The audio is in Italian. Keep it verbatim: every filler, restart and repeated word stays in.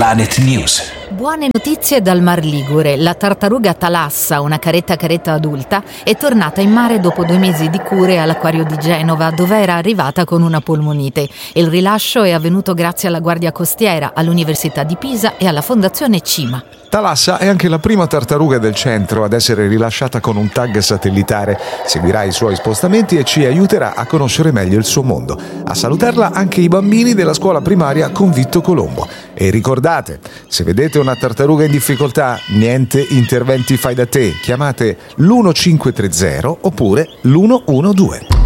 Planet News. Buone notizie dal Mar Ligure. La tartaruga Thalassa, una caretta caretta adulta, è tornata in mare dopo due mesi di cure all'acquario di Genova, dove era arrivata con una polmonite. Il rilascio è avvenuto grazie alla Guardia Costiera, all'Università di Pisa e alla Fondazione Cima. Thalassa è anche la prima tartaruga del centro ad essere rilasciata con un tag satellitare. Seguirà i suoi spostamenti e ci aiuterà a conoscere meglio il suo mondo. A salutarla anche i bambini della scuola primaria Convitto Colombo. E ricordate, se vedete una tartaruga in difficoltà, niente interventi fai da te. Chiamate l'uno cinque tre zero oppure l'uno uno due.